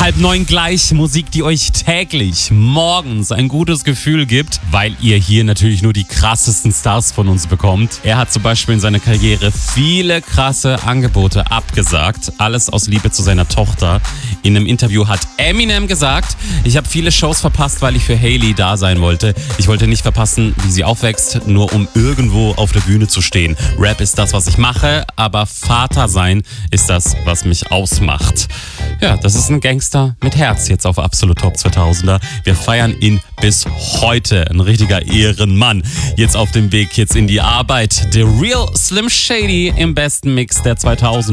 8:30 gleich Musik, die euch täglich morgens ein gutes Gefühl gibt, weil ihr hier natürlich nur die krassesten Stars von uns bekommt. Er hat zum Beispiel in seiner Karriere viele krasse Angebote abgesagt. Alles aus Liebe zu seiner Tochter. In einem Interview hat Eminem gesagt, ich habe viele Shows verpasst, weil ich für Hailey da sein wollte. Ich wollte nicht verpassen, wie sie aufwächst, nur um irgendwo auf der Bühne zu stehen. Rap ist das, was ich mache, aber Vater sein ist das, was mich ausmacht. Ja, das ist ein Gangster mit Herz jetzt auf Absolut Top 2000er. Wir feiern ihn bis heute. Ein richtiger Ehrenmann. Jetzt auf dem Weg jetzt in die Arbeit. The Real Slim Shady im besten Mix der 2000er.